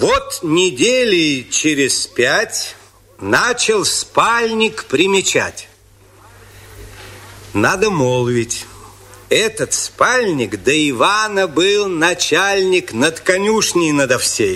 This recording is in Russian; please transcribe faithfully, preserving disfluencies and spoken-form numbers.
Вот недели через пять начал спальник примечать. Надо молвить, этот спальник до Ивана был начальник над конюшней надо всей.